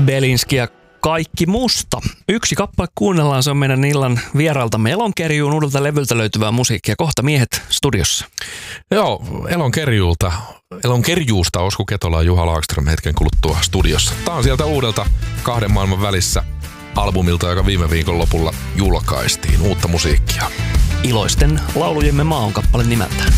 Belinski ja Kaikki musta. Yksi kappale kuunnellaan, se on meidän illan vierailtamme Elonkerjuun uudelta levyltä löytyvää musiikkia. Kohta miehet studiossa. Joo, Elonkerjuusta Osku Ketola ja Juha Laakström hetken kuluttua studiossa. Tää on sieltä uudelta Kahden maailman välissä albumilta, joka viime viikon lopulla julkaistiin. Uutta musiikkia. Iloisten laulujemme maa on kappale nimeltään.